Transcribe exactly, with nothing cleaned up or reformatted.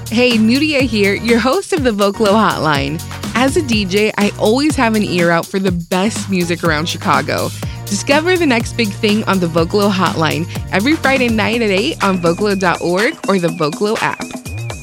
Hey, Nuria here, your host of the Vocalo Hotline. As a D J, I always have an ear out for the best music around Chicago. Discover the next big thing on the Vocalo Hotline every Friday night at eight on vocalo dot org or the Vocalo app.